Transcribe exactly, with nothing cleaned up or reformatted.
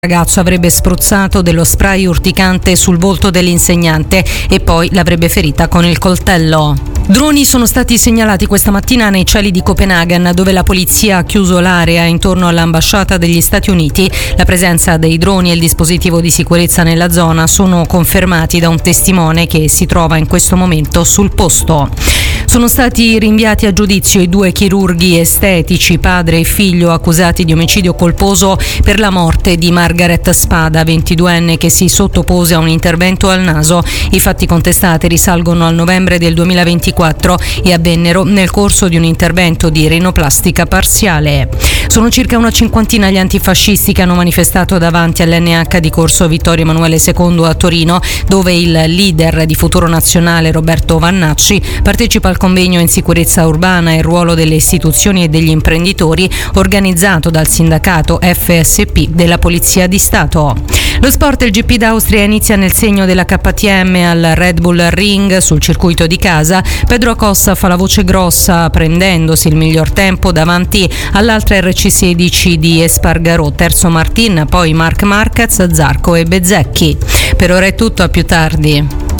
Il ragazzo avrebbe spruzzato dello spray urticante sul volto dell'insegnante e poi l'avrebbe ferita con il coltello. Droni sono stati segnalati questa mattina nei cieli di Copenaghen, dove la polizia ha chiuso l'area intorno all'ambasciata degli Stati Uniti. La presenza dei droni e il dispositivo di sicurezza nella zona sono confermati da un testimone che si trova in questo momento sul posto. Sono stati rinviati a giudizio i due chirurghi estetici, padre e figlio, accusati di omicidio colposo per la morte di Margaret Spada, ventiduenne, che si sottopose a un intervento al naso. I fatti contestati risalgono al novembre del duemilaventiquattro e avvennero nel corso di un intervento di rinoplastica parziale. Sono circa una cinquantina gli antifascisti che hanno manifestato davanti all'N H di Corso Vittorio Emanuele secondo a Torino, dove il leader di Futuro Nazionale Roberto Vannacci partecipa al convegno in sicurezza urbana e il ruolo delle istituzioni e degli imprenditori, organizzato dal sindacato F S P della Polizia di Stato. Lo sport, il G P d'Austria inizia nel segno della K T M al Red Bull Ring sul circuito di casa. Pedro Acosta fa la voce grossa prendendosi il miglior tempo davanti all'altra R C sedici di Espargarò, terzo Martin, poi Marc Marquez, Zarco e Bezzecchi. Per ora è tutto, a più tardi.